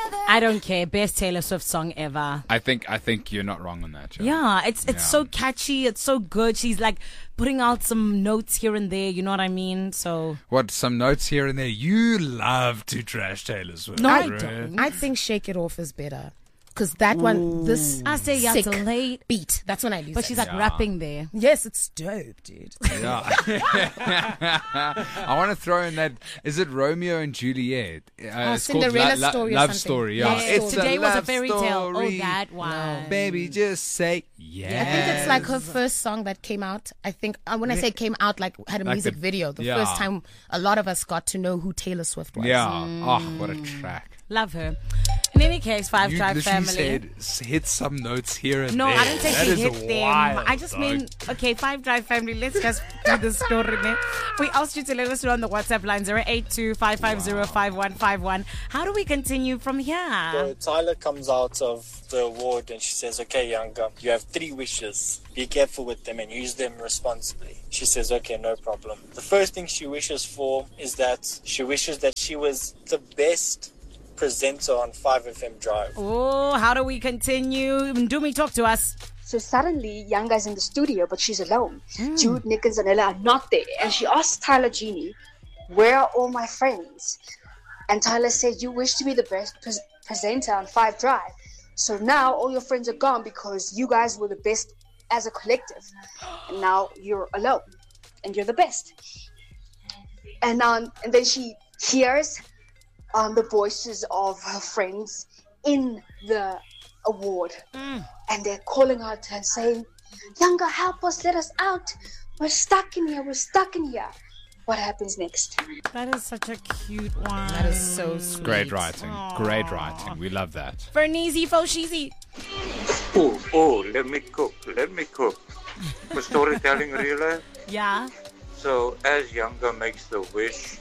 I don't care. Best Taylor Swift song ever. I think you're not wrong on that, Joe. Yeah, it's so catchy. It's so good. She's like putting out some notes here and there. You know what I mean? So What, some notes here and there? You love to trash Taylor Swift. No, I right? don't. I think Shake It Off is better. Because that one, this I say yeah, sick so late. beat, that's when I lose But it. she's like rapping there. Yes, it's dope, dude. Yeah. I want to throw in that. Is it Romeo and Juliet? It's called Cinderella Story or Love something. Story. Yeah, Yes. it's Today was a love fairy tale. Oh, story. that one. Baby, just say yeah. I think it's like her first song that came out. I think when I say came out, like had a Like music the- video. The yeah. first time a lot of us got to know who Taylor Swift was. Yeah. Oh, what a track. Love her. In any case, Five You Drive literally Family. said hit some notes here and No, there. I didn't say That to is hit them. wild, I just dog. mean, okay, Five Drive Family, let's just do the story. Man. We asked you to let us know on the WhatsApp line 082-550-5151. How do we continue from here? So Tyler comes out of the award and she says, okay, Younger, you have 3 wishes. Be careful with them and use them responsibly. She says, okay, no problem. The first thing she wishes for is that she wishes that she was the best presenter on 5FM Drive. Oh, how do we continue? Ndumi, talk to us. So suddenly, Yanga's in the studio, but she's alone. Jude, Nick, and Zanella are not there. And she asks Tyler Genie, where are all my friends? And Tyler said, you wish to be the best presenter on 5 Drive. So now all your friends are gone because you guys were the best as a collective. And now you're alone. And you're the best. And then she hears the voices of her friends in the award. And they're calling out and saying, Younger, help us, let us out. We're stuck in here. What happens next? That is such a cute one. That is so sweet. Great writing. Great writing. We love that. Bernice Foshizi. Oh, let me cook. For storytelling, really. Yeah. So, as Younger makes the wish,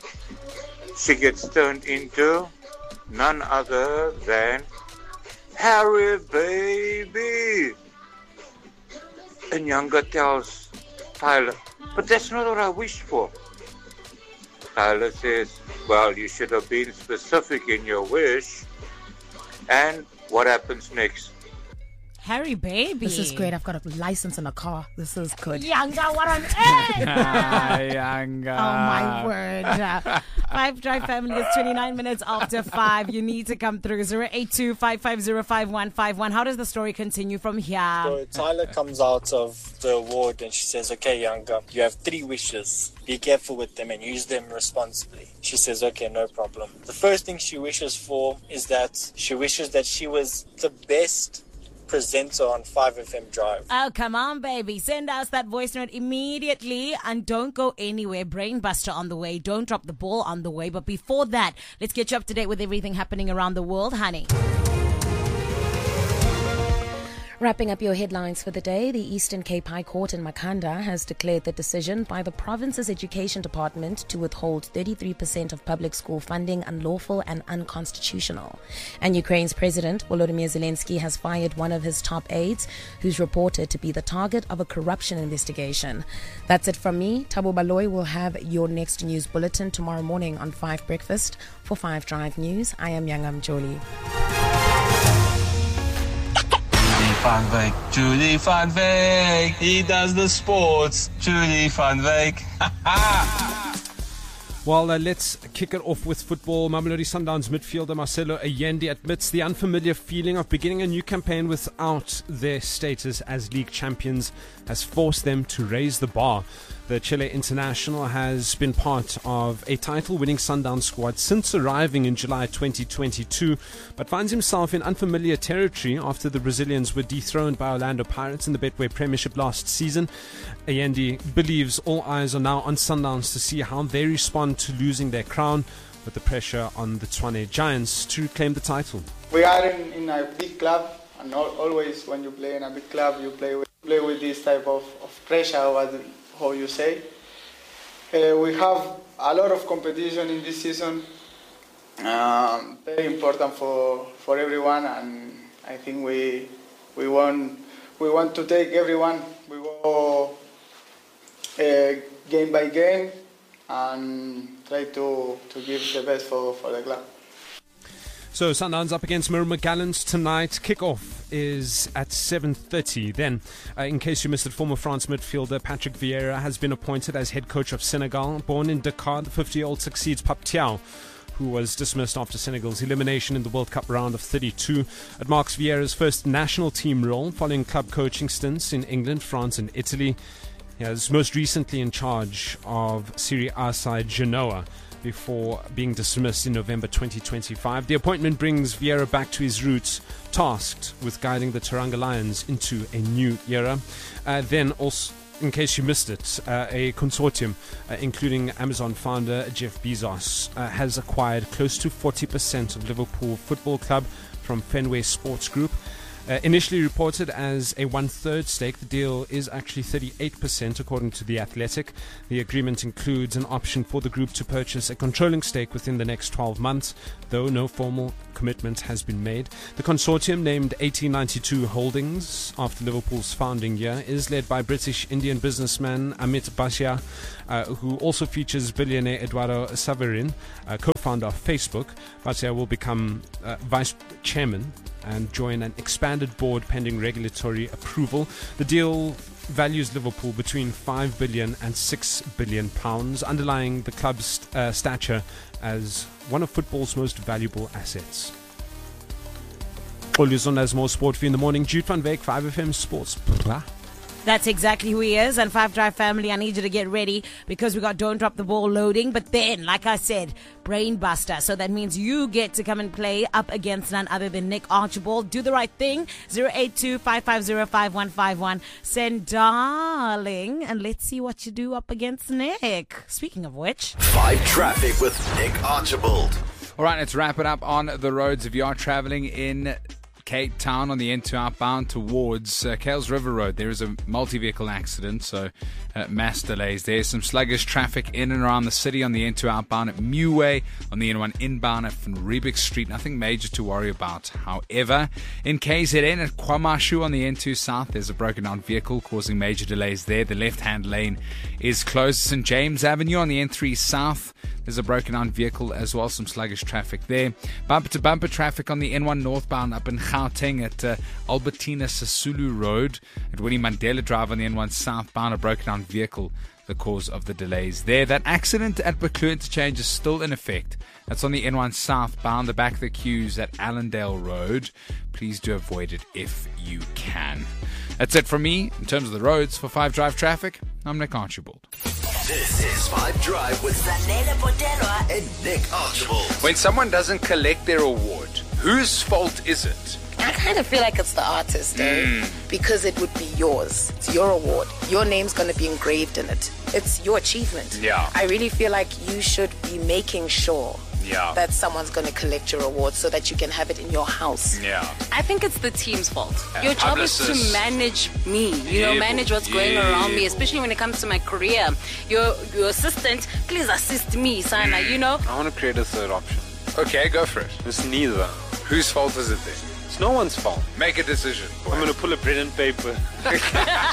she gets turned into none other than Harry, baby. And Younger tells Tyler, but that's not what I wished for. Tyler says, well, you should have been specific in your wish. And what happens next? Harry Baby. This is great. I've got a license in a car. This is good. Younger, what on earth? Younger. Oh, my word. 5 Drive Family is 29 minutes after 5. You need to come through. 082-550-5151. How does the story continue from here? So Tyler comes out of the award and she says, okay, Younger, you have 3 wishes. Be careful with them and use them responsibly. She says, okay, no problem. The first thing she wishes for is that she wishes that she was the best presenter on 5FM Drive. Oh, come on, baby. Send us that voice note immediately and don't go anywhere. Brainbuster on the way. Don't drop the ball on the way. But before that, let's get you up to date with everything happening around the world, honey. Wrapping up your headlines for the day, the Eastern Cape High Court in Makhanda has declared the decision by the province's education department to withhold 33% of public school funding unlawful and unconstitutional. And Ukraine's President Volodymyr Zelensky has fired one of his top aides, who's reported to be the target of a corruption investigation. That's it from me. Thabo Baloy will have your next news bulletin tomorrow morning on 5 Breakfast. For 5 Drive News, I am Yangam Jolie. Julie van Veek, he does the sports. Julie van Veek. Well, let's kick it off with football. Mamelodi Sundowns midfielder Marcelo Allende admits the unfamiliar feeling of beginning a new campaign without their status as league champions has forced them to raise the bar. The Chile international has been part of a title-winning Sundowns squad since arriving in July 2022, but finds himself in unfamiliar territory after the Brazilians were dethroned by Orlando Pirates in the Betway Premiership last season. Allende believes all eyes are now on Sundowns to see how they respond to losing their crown, with the pressure on the Tshwane Giants to claim the title. We are in a big club, and always when you play in a big club, you play with this type of pressure, how you say. We have a lot of competition in this season, very important for everyone, and I think we want to take everyone. We go game by game and try to give the best for the club. So Sundowns up against Murray McGallants tonight. Kickoff is at 7:30. Then, in case you missed it, former France midfielder Patrick Vieira has been appointed as head coach of Senegal. Born in Dakar, the 50-year-old succeeds Pape Thiaw, who was dismissed after Senegal's elimination in the World Cup round of 32. It marks Vieira's first national team role following club coaching stints in England, France and Italy. He was most recently in charge of Serie A side Genoa before being dismissed in November 2025. The appointment brings Vieira back to his roots, tasked with guiding the Teranga Lions into a new era. Then also, in case you missed it, a consortium, including Amazon founder Jeff Bezos, has acquired close to 40% of Liverpool Football Club from Fenway Sports Group. Initially reported as a 1/3 stake, the deal is actually 38% according to The Athletic. The agreement includes an option for the group to purchase a controlling stake within the next 12 months, though no formal commitment has been made. The consortium, named 1892 Holdings after Liverpool's founding year, is led by British-Indian businessman Amit Bhatia, who also features billionaire Eduardo Saverin, co-founder of Facebook. Bhatia will become vice chairman and join an expanded board pending regulatory approval. The deal values Liverpool between £5 billion and £6 billion, underlying the club's stature as one of football's most valuable assets. There's more sport for you in the morning. Jude van Wyk, 5FM Sports. That's exactly who he is. And 5 Drive family, I need you to get ready because we got Don't Drop the Ball loading. But then, like I said, Brain Buster. So that means you get to come and play up against none other than Nick Archibald. Do the right thing. 082-550-5151. Send darling. And let's see what you do up against Nick. Speaking of which, 5 Traffic with Nick Archibald. All right, let's wrap it up on the roads. If you are traveling in Cape Town on the N2 outbound towards Kales River Road, there is a multi-vehicle accident, so mass delays. There's some sluggish traffic in and around the city on the N2 outbound at Muway, on the N1 inbound at Van Riebeeck Street. Nothing major to worry about. However, in KZN at Kwamashu on the N2 south, there's a broken down vehicle causing major delays there. The left-hand lane is closed. St. James Avenue on the N3 south, there's a broken down vehicle as well, some sluggish traffic there. Bumper-to-bumper traffic on the N1 northbound up in Gauteng at Albertina Sisulu Road. At Winnie Mandela Drive on the N1 southbound, a broken down vehicle, the cause of the delays there. That accident at Buccleuch Interchange is still in effect. That's on the N1 southbound, the back of the queues at Allendale Road. Please do avoid it if you can. That's it from me in terms of the roads. For 5 Drive traffic, I'm Nick Archibald. This is 5 Drive with Zanele Potelwa and Nick Archibald. When someone doesn't collect their award, whose fault is it? I kind of feel like it's the artist, because it would be yours. It's your award. Your name's going to be engraved in it. It's your achievement. Yeah. I really feel like you should be making sure that someone's going to collect your award so that you can have it in your house. Yeah. I think it's the team's fault. Your job is to manage me, manage what's going around me, especially when it comes to my career. Your assistant, please assist me, Sana, I want to create a third option. Okay, go for it. It's neither. Whose fault is it then? It's no one's fault. Make a decision. I'm going to pull a pen and paper.